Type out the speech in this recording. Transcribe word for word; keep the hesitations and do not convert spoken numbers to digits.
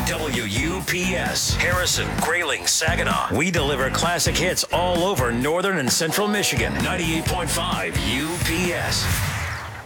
W U P S, Harrison, Grayling, Saginaw. We deliver classic hits all over northern and central Michigan. ninety-eight point five U P S.